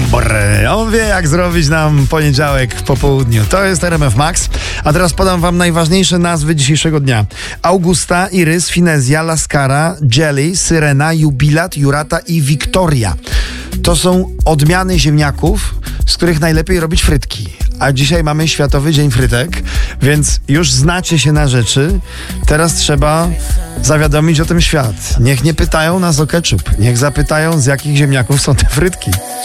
Dobre. On wie, jak zrobić nam poniedziałek po południu. To jest RMF Max. A teraz podam wam najważniejsze nazwy dzisiejszego dnia. Augusta, Irys, Finezja, Laskara, Jelly, Syrena, Jubilat, Jurata i Wiktoria. To są odmiany ziemniaków, z których najlepiej robić frytki. A dzisiaj mamy Światowy Dzień Frytek, więc już znacie się na rzeczy. Teraz trzeba zawiadomić o tym świat. Niech nie pytają nas o ketchup. Niech zapytają, z jakich ziemniaków są te frytki.